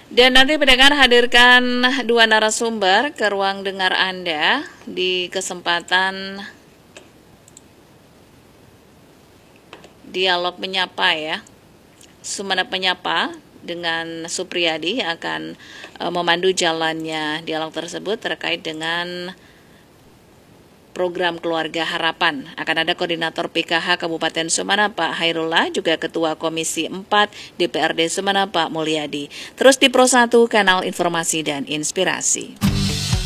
Dan nanti pendengar hadirkan dua narasumber ke ruang dengar Anda di kesempatan dialog menyapa ya. Sumeneb Menyapa dengan Supriyadi yang akan memandu jalannya dialog tersebut terkait dengan program Keluarga Harapan. Akan ada Koordinator PKH Kabupaten Sumeneb Pak Hairullah, juga Ketua Komisi 4 DPRD Sumeneb Pak Mulyadi. Terus di Pro 1 Kanal Informasi dan Inspirasi.